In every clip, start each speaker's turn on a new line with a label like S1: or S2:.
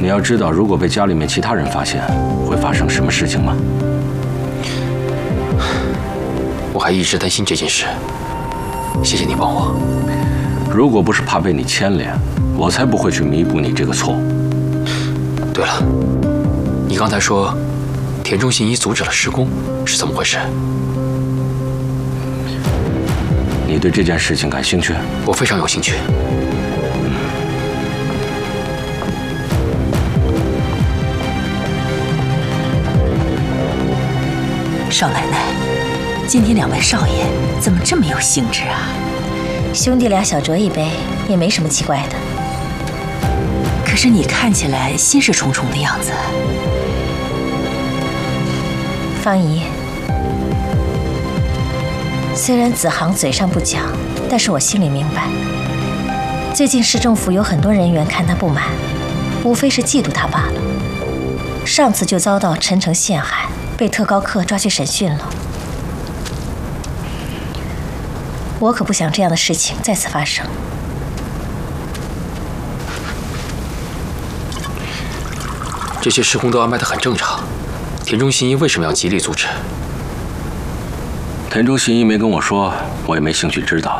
S1: 你要知道，如果被家里面其他人发现，会发生什么事情吗？
S2: 我还一直担心这件事，谢谢你帮我。
S1: 如果不是怕被你牵连，我才不会去弥补你这个错误。
S2: 对了，你刚才说田中信一阻止了施工，是怎么回事？
S1: 你对这件事情感兴趣？
S2: 我非常有兴趣。
S3: 少奶奶，今天2位少爷怎么这么有兴致啊？
S4: 兄弟俩小酌一杯，也没什么奇怪的。
S3: 可是你看起来心事重重的样子。
S4: 方姨，虽然子航嘴上不讲，但是我心里明白，最近市政府有很多人员看他不满，无非是嫉妒他罢了。上次就遭到陈诚陷害，被特高课抓去审讯了。我可不想这样的事情再次发生。
S2: 这些施工都安排得很正常，田中信一为什么要极力阻止？
S1: 田中信一没跟我说，我也没兴趣知道。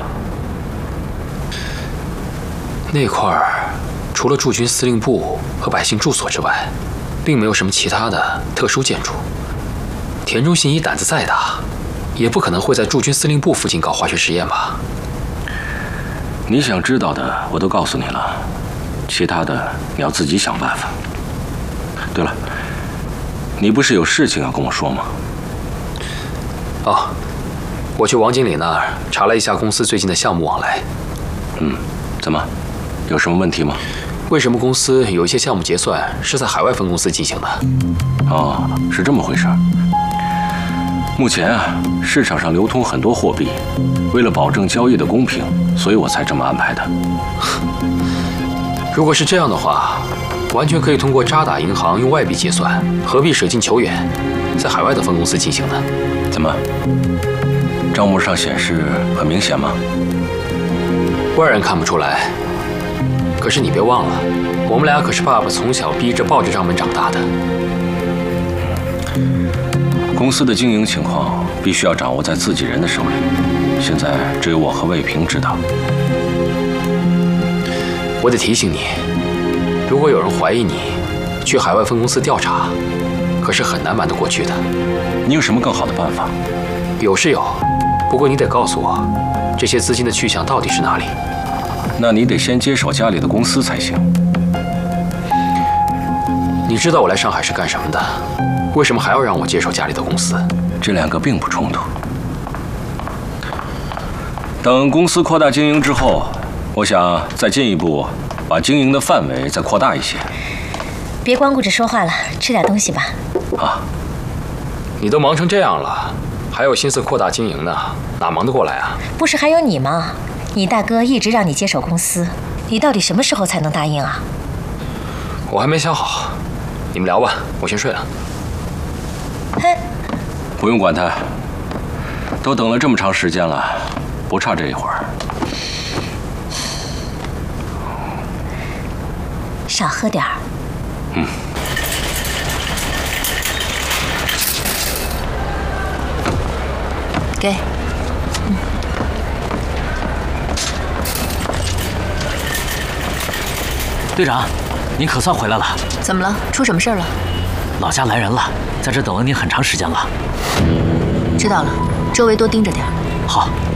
S2: 那块儿除了驻军司令部和百姓住所之外，并没有什么其他的特殊建筑。田中信一胆子再大，也不可能会在驻军司令部附近搞化学实验吧？
S1: 你想知道的我都告诉你了，其他的你要自己想办法。对了，你不是有事情要跟我说吗？
S2: 哦，我去王经理那儿查了一下公司最近的项目往来。
S1: 怎么，有什么问题吗？
S2: 为什么公司有一些项目结算是在海外分公司进行的？
S1: 哦，是这么回事。目前啊，市场上流通很多货币，为了保证交易的公平，所以我才这么安排的。
S2: 如果是这样的话，完全可以通过渣打银行用外币结算，何必舍近求远，在海外的分公司进行呢？
S1: 怎么，账目上显示很明显吗？
S2: 外人看不出来，可是你别忘了，我们俩可是爸爸从小逼着抱着账本长大的。
S1: 公司的经营情况必须要掌握在自己人的手里，现在只有我和魏平知道。
S2: 我得提醒你，如果有人怀疑你，去海外分公司调查，可是很难瞒得过去的。
S1: 你有什么更好的办法？
S2: 有是有，不过你得告诉我，这些资金的去向到底是哪里？
S1: 那你得先接手家里的公司才行。
S2: 你知道我来上海是干什么的？为什么还要让我接手家里的公司？
S1: 这2个并不冲突。等公司扩大经营之后，我想再进一步把经营的范围再扩大一些。
S4: 别光顾着说话了，吃点东西吧。
S1: 啊，
S2: 你都忙成这样了，还有心思扩大经营呢？哪忙得过来啊？
S4: 不是还有你吗？你大哥一直让你接手公司，你到底什么时候才能答应啊？
S2: 我还没想好，你们聊吧，我先睡了。
S4: 嘿，
S1: 不用管他，都等了这么长时间了，不差这一会儿。
S4: 少喝点儿。
S3: 给。
S5: 队长，您可算回来了。
S3: 怎么了？出什么事了？
S5: 老家来人了，在这等了您很长时间了。
S3: 知道了，周围多盯着点。
S5: 好。